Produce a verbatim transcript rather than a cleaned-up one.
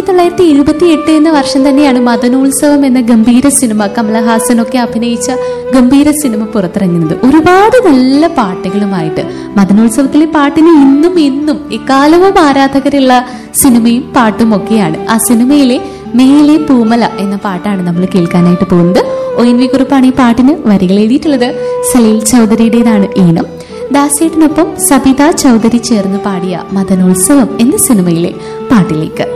തൊള്ളായിരത്തി എഴുപത്തി എട്ട് എന്ന വർഷം തന്നെയാണ് മദനോത്സവം എന്ന ഗംഭീര സിനിമ, കമലഹാസനൊക്കെ അഭിനയിച്ച ഗംഭീര സിനിമ പുറത്തിറങ്ങുന്നത്. ഒരുപാട് നല്ല പാട്ടുകളുമായിട്ട്. മദനോത്സവത്തിലെ പാട്ടിന് ഇന്നും എന്നും എക്കാലവും ആരാധകരുള്ള സിനിമയും പാട്ടും ഒക്കെയാണ്. ആ സിനിമയിലെ മേലെ പൂമല എന്ന പാട്ടാണ് നമ്മൾ കേൾക്കാനായിട്ട് പോകുന്നത്. ഒ എൻ വി കുറുപ്പാണ് ഈ പാട്ടിന് വരികൾ എഴുതിയിട്ടുള്ളത്. സലീൽ ചൗധരിയുടേതാണ് ഈണം. ദാസേട്ടനൊപ്പം സബിത ചൗധരി ചേർന്ന് പാടിയ മദനോത്സവം എന്ന സിനിമയിലെ പാട്ടിലേക്ക്.